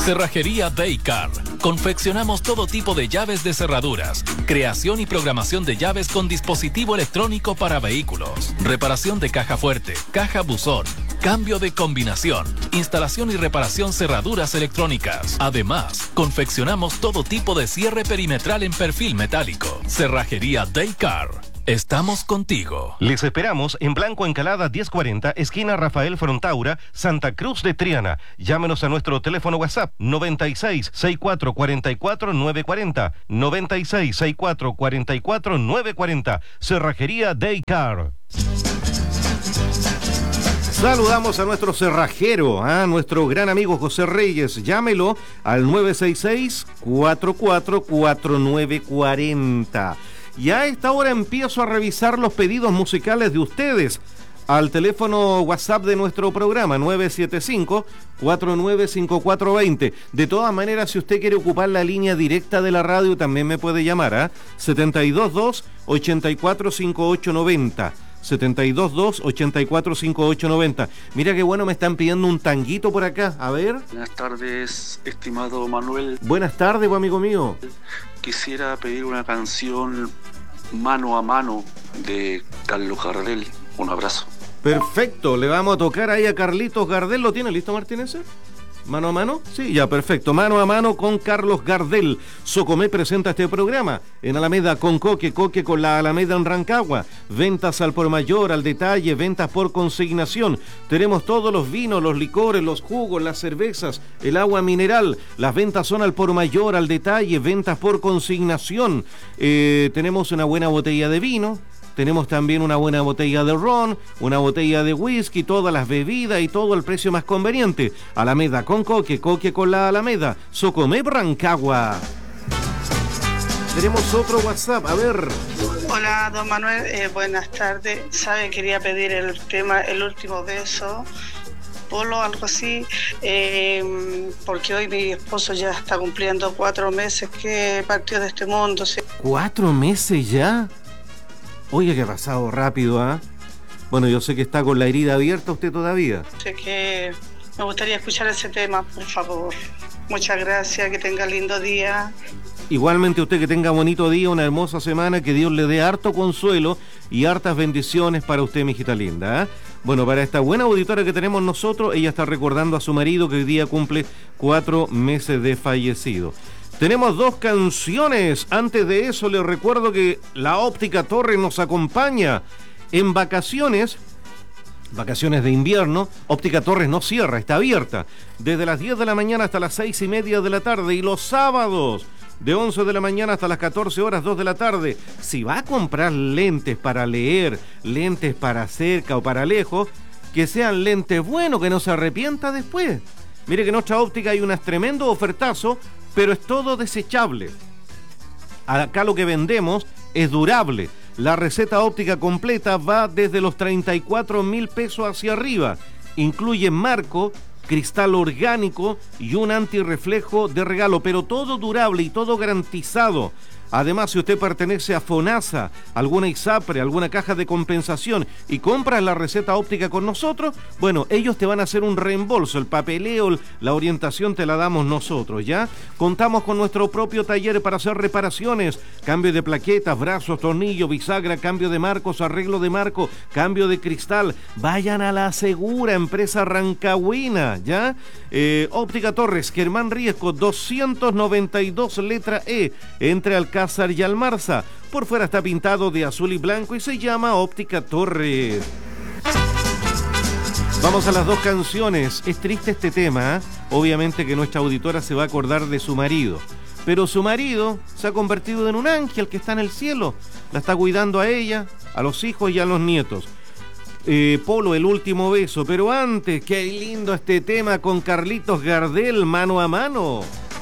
Cerrajería Daycar. Confeccionamos todo tipo de llaves de cerraduras, creación y programación de llaves con dispositivo electrónico para vehículos, reparación de caja fuerte, caja buzón, cambio de combinación, instalación y reparación cerraduras electrónicas. Además, confeccionamos todo tipo de cierre perimetral en perfil metálico. Cerrajería Daycar. Estamos contigo. Les esperamos en Blanco Encalada 1040, esquina Rafael Frontaura, Santa Cruz de Triana. Llámenos a nuestro teléfono WhatsApp 96 64 44 940, 96 64 44 940. Cerrajería Daycar. Saludamos a nuestro cerrajero, a nuestro gran amigo José Reyes. Llámelo al 966-444940. Y a esta hora empiezo a revisar los pedidos musicales de ustedes al teléfono WhatsApp de nuestro programa 975-495420. De todas maneras, si usted quiere ocupar la línea directa de la radio, también me puede llamar a 722-845890. 722-845890. Mira qué bueno, me están pidiendo un tanguito por acá. A ver. Buenas tardes, estimado Manuel. Buenas tardes, amigo mío. Quisiera pedir una canción Mano a Mano de Carlos Gardel. Un abrazo. Perfecto, le vamos a tocar ahí a Carlitos Gardel. ¿Lo tiene listo, Martínez? ¿Mano a mano? Sí, ya, perfecto. Mano a mano con Carlos Gardel. Socomé presenta este programa en Alameda con Coque con la Alameda en Rancagua. Ventas al por mayor, al detalle, ventas por consignación. Tenemos todos los vinos, los licores, los jugos, las cervezas, el agua mineral. Las ventas son al por mayor, al detalle, ventas por consignación. Tenemos una buena botella de vino. Tenemos también una buena botella de ron, una botella de whisky, todas las bebidas y todo al precio más conveniente. Alameda con Coque con la Alameda. Socomé Rancagua. Tenemos otro WhatsApp, a ver. Hola, don Manuel, buenas tardes. ¿Sabe? Quería pedir el tema El último beso, Polo, algo así, porque hoy mi esposo ya está cumpliendo 4 meses que partió de este mundo. ¿Sí? ¿4 meses ya? Oye, que ha pasado rápido, ¿ah? Bueno, yo sé que está con la herida abierta usted todavía. Sé que me gustaría escuchar ese tema, por favor. Muchas gracias, que tenga lindo día. Igualmente usted que tenga bonito día, una hermosa semana, que Dios le dé harto consuelo y hartas bendiciones para usted, mi hijita linda, ¿ah? Bueno, para esta buena auditora que tenemos nosotros, ella está recordando a su marido que hoy día cumple 4 meses de fallecido. Tenemos 2 canciones. Antes de eso, les recuerdo que la Óptica Torres nos acompaña en vacaciones de invierno. Óptica Torres no cierra, está abierta desde las 10 de la mañana hasta las 6:30 de la tarde, y los sábados de 11 de la mañana hasta las 14 horas, 2 de la tarde. Si va a comprar lentes para leer, lentes para cerca o para lejos, que sean lentes buenos, que no se arrepienta después. Mire que en nuestra óptica hay unas tremendo ofertazo, pero es todo desechable. Acá lo que vendemos es durable. La receta óptica completa va desde los 34.000 pesos hacia arriba. Incluye marco, cristal orgánico y un antirreflejo de regalo, pero todo durable y todo garantizado. Además, si usted pertenece a FONASA, alguna ISAPRE, alguna caja de compensación y compras la receta óptica con nosotros, bueno, ellos te van a hacer un reembolso. El papeleo, la orientación te la damos nosotros, ¿ya? Contamos con nuestro propio taller para hacer reparaciones, cambio de plaquetas, brazos, tornillo, bisagra, cambio de marcos, arreglo de marco, cambio de cristal. Vayan a la segura, empresa rancagüina, ¿ya? Óptica Torres, Germán Riesco, 292 letra E, entre Alcázar y Almarza. Por fuera está pintado de azul y blanco y se llama Óptica Torres. Vamos a las 2 canciones. Es triste este tema, ¿eh? Obviamente que nuestra auditora se va a acordar de su marido, pero su marido se ha convertido en un ángel que está en el cielo. La está cuidando a ella, a los hijos y a los nietos. Polo, El último beso. Pero antes, qué lindo este tema con Carlitos Gardel, Mano a Mano.